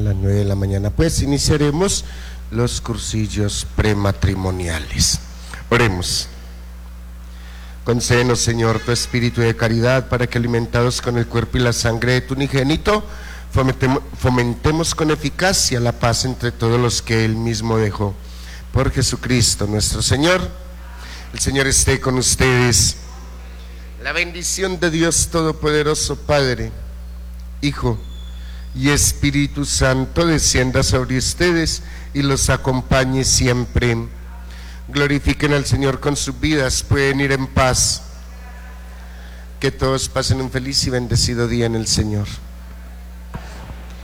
las 9 de la mañana, pues iniciaremos los cursillos prematrimoniales. Oremos. Concédenos, Señor, tu espíritu de caridad, para que, alimentados con el cuerpo y la sangre de tu unigénito, fomentemos con eficacia la paz entre todos los que Él mismo dejó. Por Jesucristo nuestro Señor. El Señor esté con ustedes. La bendición de Dios Todopoderoso, Padre, Hijo y Espíritu Santo, descienda sobre ustedes y los acompañe siempre. Glorifiquen al Señor con sus vidas, pueden ir en paz. Que todos pasen un feliz y bendecido día en el Señor.